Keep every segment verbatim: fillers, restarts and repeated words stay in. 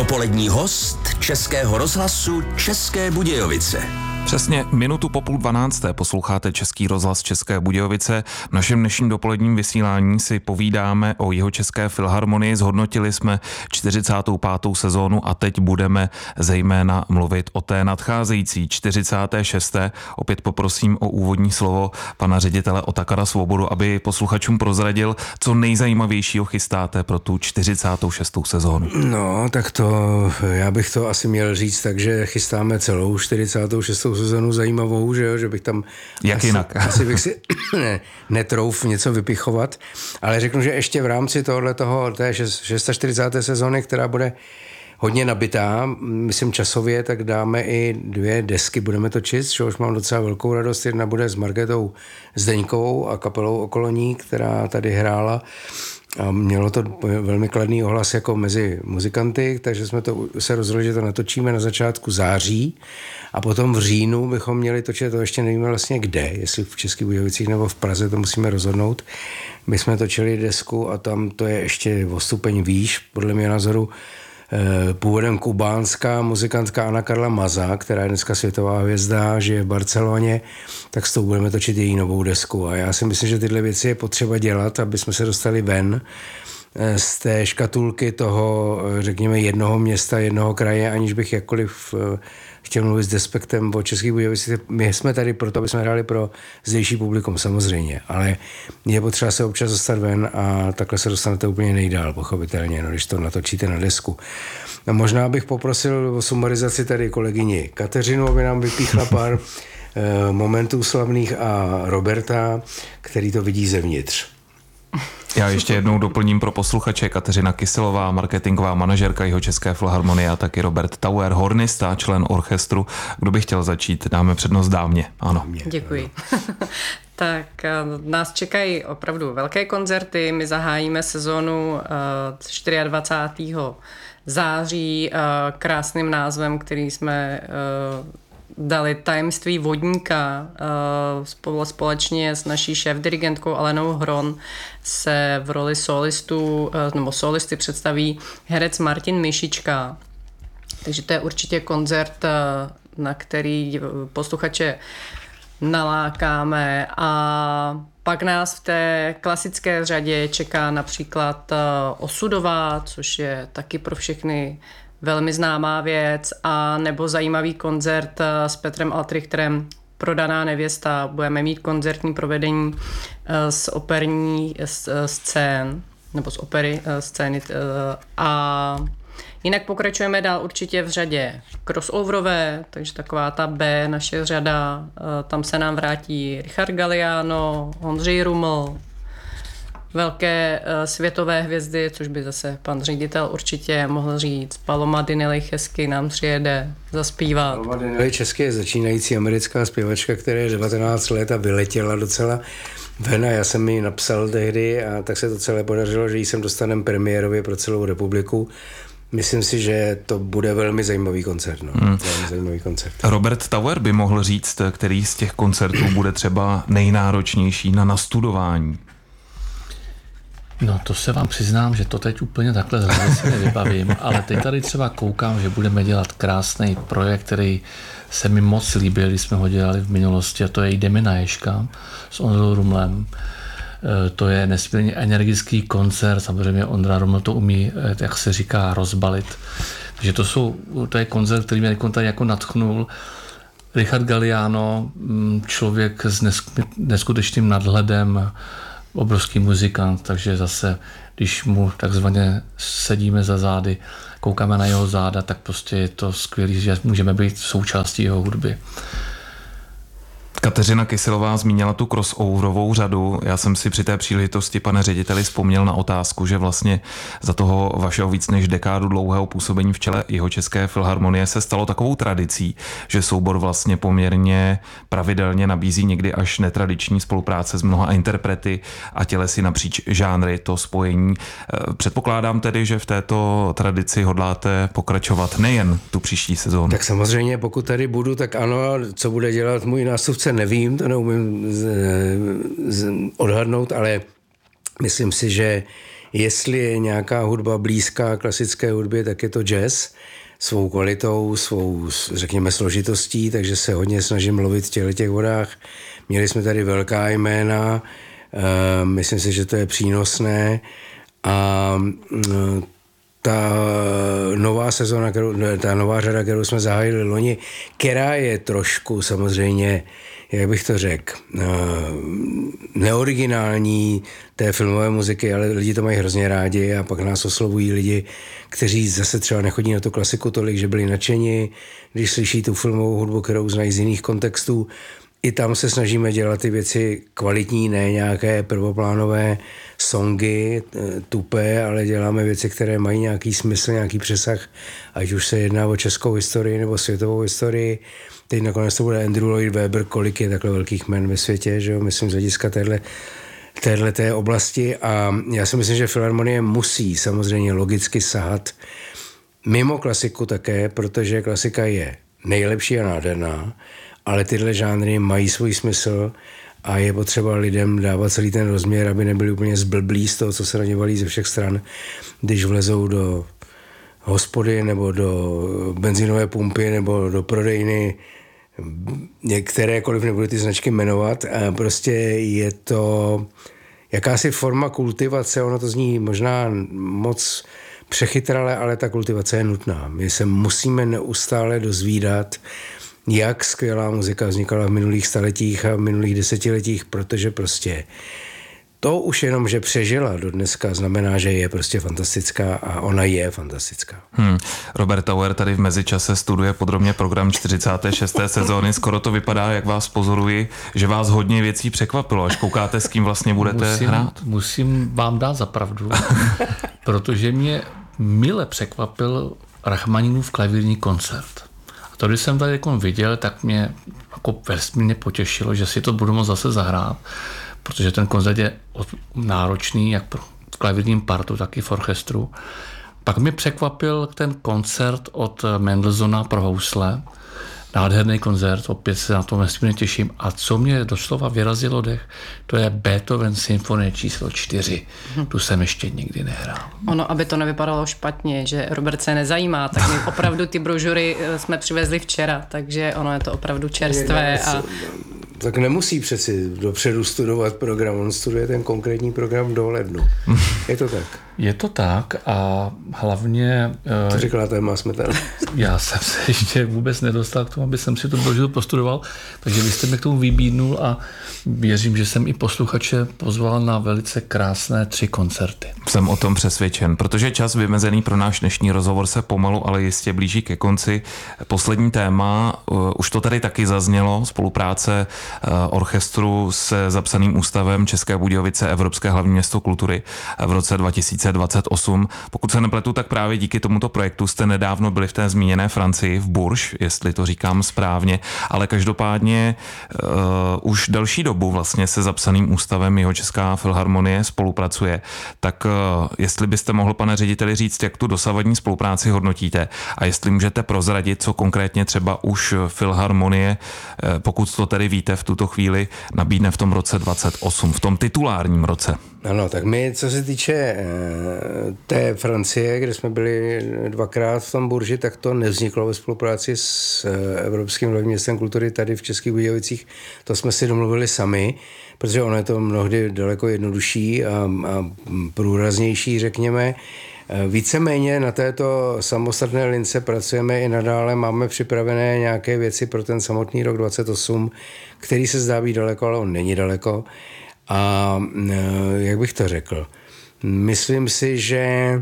Dopolední host Českého rozhlasu České Budějovice. Přesně minutu po půl dvanácté posloucháte Český rozhlas České Budějovice. V našem dnešním dopoledním vysílání si povídáme o Jihočeské filharmonii. Zhodnotili jsme čtyřicátou pátou sezónu a teď budeme zejména mluvit o té nadcházející čtyřicáté šesté Opět poprosím o úvodní slovo pana ředitele Otakara Svobodu, aby posluchačům prozradil, co nejzajímavějšího chystáte pro tu čtyřicátou šestou sezónu. No, tak to, já bych to asi měl říct, takže chystáme celou čtyřicátou šestou sezonu zajímavou, že jo, že bych tam... Jak asi, jinak? Asi bych si ne, netrouf něco vypichovat, ale řeknu, že ještě v rámci tohoto, té čtyřicáté šesté sezony, která bude hodně nabitá, myslím časově, tak dáme i dvě desky, budeme točit, z čehož mám docela velkou radost. Jedna bude s Markétou Zdeňkou a kapelou Okolo ní, která tady hrála. A mělo to velmi kladný ohlas jako mezi muzikanty, takže jsme to, se rozhodli, že to natočíme na začátku září a potom v říjnu bychom měli točit, to ještě nevíme vlastně kde, jestli v Českých Budějovicích nebo v Praze, to musíme rozhodnout. My jsme točili desku a tam to je ještě o stupeň výš, podle mě názoru, původem kubánská muzikantka Anna Karla Maza, která je dneska světová hvězda, žije v Barceloně, tak s tou budeme točit její novou desku. A já si myslím, že tyhle věci je potřeba dělat, aby jsme se dostali ven z té škatulky toho, řekněme, jednoho města, jednoho kraje, aniž bych jakkoliv chtěl mluvit s despektem o Českých Budějovicích. My jsme tady proto, aby jsme hráli pro zdejší publikum, samozřejmě, ale je potřeba se občas dostat ven a takhle se dostanete úplně nejdál, pochopitelně, no, když to natočíte na desku. A možná bych poprosil o sumarizaci tady kolegyni Kateřinu, aby nám vypíchla pár eh, momentů slavných a Roberta, který to vidí zevnitř. Já ještě jednou doplním pro posluchače: Kateřina Kyselová, marketingová manažerka Jihočeské filharmonie, a taky Robert Tauer, hornista, člen orchestru. Kdo by chtěl začít? Dáme přednost dámě. Ano. Děkuji. Tak nás čekají opravdu velké koncerty. My zahájíme sezónu dvacátého čtvrtého září krásným názvem, který jsme dali Tajemství vodníka. Společně s naší šéfdirigentkou Alenou Hron se v roli solistů nebo solisty představí herec Martin Myšička. Takže to je určitě koncert, na který posluchače nalákáme. A pak nás v té klasické řadě čeká například Osudová, což je taky pro všechny velmi známá věc, a nebo zajímavý koncert s Petrem Altrichterem, Prodaná nevěsta. Budeme mít koncertní provedení z operní scén, nebo z opery scény. A jinak pokračujeme dál určitě v řadě crossoverové, takže taková ta B, naše řada, tam se nám vrátí Richard Galliano, Ondřej Ruml, velké uh, světové hvězdy, což by zase pan ředitel určitě mohl říct. Paloma Dinelli Chesky nám přijede zaspívat. Paloma Dinelli Chesky je začínající americká zpěvačka, která je devatenáct let a vyletěla docela ven, a já jsem ji napsal tehdy a tak se to celé podařilo, že ji sem dostanem premiérově pro celou republiku. Myslím si, že to bude velmi zajímavý koncert. No. Hmm. Velmi zajímavý koncert. Robert Tauer by mohl říct, který z těch koncertů bude třeba nejnáročnější na nastudování. No, to se vám přiznám, že to teď úplně takhle zase si nevybavím, ale teď tady třeba koukám, že budeme dělat krásný projekt, který se mi moc líbil, když jsme ho dělali v minulosti, a to je Jdeme na Ježka s Ondrou Rumlem. To je nesmírně energický koncert, samozřejmě Ondra Ruml to umí, jak se říká, rozbalit. Takže to, jsou, to je koncert, který mě tady jako nadchnul. Richard Galliano, člověk s neskutečným nadhledem, obrovský muzikant, takže zase, když mu takzvaně sedíme za zády, koukáme na jeho záda, tak prostě je to skvělý, že můžeme být součástí jeho hudby. Kateřina Kyselová zmínila tu crossoverovou řadu. Já jsem si při té příležitosti, pane řediteli, vzpomněl na otázku, že vlastně za toho vašeho víc než dekádu dlouhého působení v čele Jihočeské filharmonie se stalo takovou tradicí, že soubor vlastně poměrně pravidelně nabízí někdy až netradiční spolupráce s mnoha interprety a tělesy napříč žánry, to spojení. Předpokládám tedy, že v této tradici hodláte pokračovat nejen tu příští sezónu. Tak samozřejmě, pokud tady budu, tak ano, co bude dělat můj nástupce, nevím, to neumím z, z, odhadnout, ale myslím si, že jestli je nějaká hudba blízká klasické hudbě, tak je to jazz svou kvalitou, svou, řekněme, složitostí, takže se hodně snažím lovit v těchto těch vodách. Měli jsme tady velká jména, myslím si, že to je přínosné a ta nová sezóna, kterou, ta nová řada, kterou jsme zahájili loni, která je trošku samozřejmě, jak bych to řekl, neoriginální té filmové muziky, ale lidi to mají hrozně rádi a pak nás oslovují lidi, kteří zase třeba nechodí na tu klasiku tolik, že byli nadšeni, když slyší tu filmovou hudbu, kterou znají z jiných kontextů. I tam se snažíme dělat ty věci kvalitní, ne nějaké prvoplánové songy, tupé, ale děláme věci, které mají nějaký smysl, nějaký přesah, ať už se jedná o českou historii nebo světovou historii. Teď nakonec to bude Andrew Lloyd Webber, kolik je takhle velkých jmen ve světě, že jo, myslím z hlediska téhle, téhle té oblasti a já si myslím, že Filharmonie musí samozřejmě logicky sahat mimo klasiku také, protože klasika je nejlepší a nádherná, ale tyhle žánry mají svůj smysl a je potřeba lidem dávat celý ten rozměr, aby nebyli úplně zblblí z toho, co se na ně valí ze všech stran, když vlezou do hospody nebo do benzínové pumpy nebo do prodejny, některékoliv, nebudu ty značky jmenovat. A prostě je to jakási forma kultivace, ono to zní možná moc přechytrale, ale ta kultivace je nutná. My se musíme neustále dozvídat, jak skvělá muzika vznikala v minulých staletích a v minulých desetiletích, protože prostě to už jenom, že přežila do dneska, znamená, že je prostě fantastická a ona je fantastická. Hmm. Robert Tauer tady v mezičase studuje podrobně program čtyřicáté šesté sezóny. Skoro to vypadá, jak vás pozoruji, že vás hodně věcí překvapilo, až koukáte, s kým vlastně budete musím, hrát. Musím vám dát za pravdu, protože mě mile překvapil Rachmaninův klavírní koncert. A to, když jsem tady jako viděl, tak mě jako vesmírně potěšilo, že si to budu moct zase zahrát, protože ten koncert je náročný jak pro klavírním partu, tak i v orchestru. Pak mě překvapil ten koncert od Mendelssohna pro housle. Nádherný koncert, opět se na to nesmírně těším. A co mě doslova vyrazilo dech, to je Beethoven symfonie číslo čtyři. Hmm. Tu jsem ještě nikdy nehrál. Ono, aby to nevypadalo špatně, že Robert se nezajímá, tak my opravdu ty brožury jsme přivezli včera, takže ono je to opravdu čerstvé. A... Tak nemusí přeci dopředu studovat program, on studuje ten konkrétní program do lednu. Je to tak? Je to tak a hlavně... Co říkala téma Smetana? Já jsem se ještě vůbec nedostal k tomu, aby jsem si to brožuru postudoval, takže vy jste mě k tomu vybídnul a věřím, že jsem i posluchače pozval na velice krásné tři koncerty. Jsem o tom přesvědčen, protože čas vymezený pro náš dnešní rozhovor se pomalu, ale jistě blíží ke konci. Poslední téma, už to tady taky zaznělo, spolupráce orchestru se zapsaným ústavem České Budějovice, Evropské hlavní město kultury v roce dva tisíce dvacet osm. Pokud se nepletu, tak právě díky tomuto projektu jste nedávno byli v té zmíněné Francii, v Bourges, jestli to říkám správně, ale každopádně uh, už další dobu vlastně se zapsaným ústavem Jihočeská filharmonie spolupracuje. Tak uh, jestli byste mohl, pane řediteli, říct, jak tu dosavadní spolupráci hodnotíte a jestli můžete prozradit, co konkrétně třeba už Filharmonie, uh, pokud to tedy víte v tuto chvíli, nabídne v tom roce dvacet osm, v tom titulárním roce. Ano, tak my, co se týče e, té Francie, kde jsme byli dvakrát v tom Bourži, tak to nevzniklo ve spolupráci s e, Evropským hlavním městem kultury tady v Českých Budějovicích. To jsme si domluvili sami, protože ono je to mnohdy daleko jednodušší a, a průraznější, řekněme. E, víceméně na této samostatné lince pracujeme i nadále, máme připravené nějaké věci pro ten samotný rok dvacet osm, který se zdá být daleko, ale on není daleko. A jak bych to řekl? Myslím si, že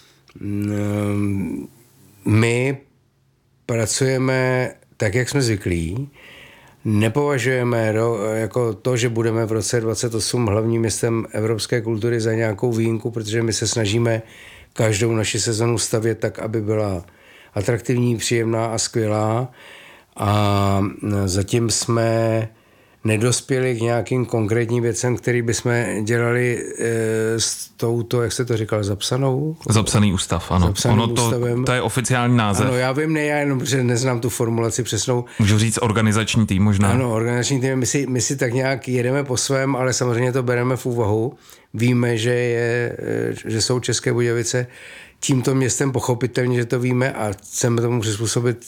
my pracujeme tak, jak jsme zvyklí. Nepovažujeme jako to, že budeme v roce dvacet osm hlavním městem evropské kultury za nějakou výjimku, protože my se snažíme každou naši sezonu stavět tak, aby byla atraktivní, příjemná a skvělá. A zatím jsme nedospěli k nějakým konkrétním věcem, který bychom dělali e, s touto, jak se to říkal, zapsanou? Zapsaný ústav, ano. Zapsaným Ono to, ústavem. to je oficiální název. Ano, já vím, ne, já jenom, protože neznám tu formulaci přesnou. Můžu říct organizační tým možná? Ano, organizační tým, my si, my si tak nějak jedeme po svém, ale samozřejmě to bereme v úvahu. Víme, že, je, že jsou České Budějovice tímto městem, pochopitelně, že to víme a chceme tomu přizpůsobit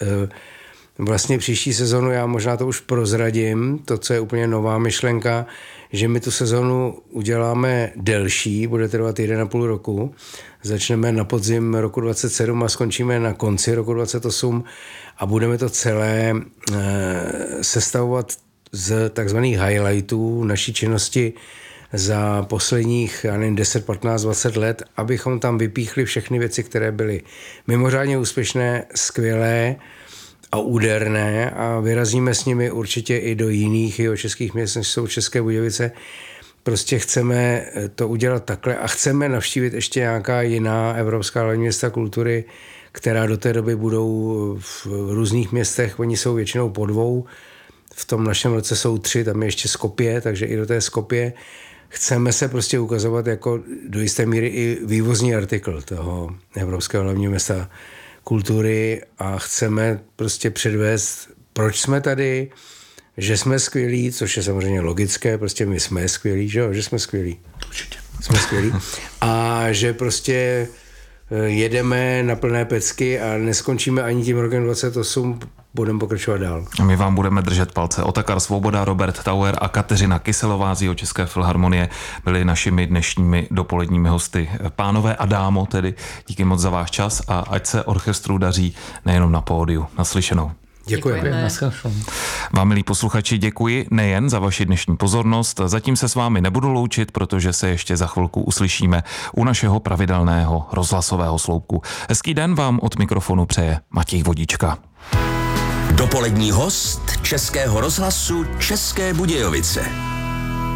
vlastně příští sezonu. Já možná to už prozradím, to, co je úplně nová myšlenka, že my tu sezonu uděláme delší, bude trvat jeden a půl roku. Začneme na podzim roku dvacet sedm a skončíme na konci roku dvacet osm a budeme to celé sestavovat z takzvaných highlightů naší činnosti za posledních, já nevím, deset, patnáct, dvacet let, abychom tam vypíchli všechny věci, které byly mimořádně úspěšné, skvělé a úderné a vyrazíme s nimi určitě i do jiných jihočeských měst, než jsou České Budějovice. Prostě chceme to udělat takhle a chceme navštívit ještě nějaká jiná evropská hlavní města kultury, která do té doby budou v různých městech, oni jsou většinou po dvou, v tom našem roce jsou tři, tam je ještě Skopje, takže i do té Skopje chceme se prostě ukazovat jako do jisté míry i vývozní artikl toho Evropského hlavního města kultury a chceme prostě předvést, proč jsme tady, že jsme skvělí, což je samozřejmě logické, prostě my jsme skvělí, že jo, že jsme skvělí. Určitě. Jsme skvělí. A že prostě jedeme na plné pecky a neskončíme ani tím rokem dvacet osm, budeme pokračovat dál. A my vám budeme držet palce. Otakar Svoboda, Robert Tauer a Kateřina Kyselová z Jihočeské filharmonie byli našimi dnešními dopoledními hosty. Pánové a dámo tedy, díky moc za váš čas a ať se orchestru daří nejenom na pódiu. Naslyšenou. Děkujeme. Vám, milí posluchači, děkuji nejen za vaši dnešní pozornost. Zatím se s vámi nebudu loučit, protože se ještě za chvilku uslyšíme u našeho pravidelného rozhlasového sloupku. Hezký den vám od mikrofonu přeje Matěj Vodička. Dopolední host Českého rozhlasu České Budějovice.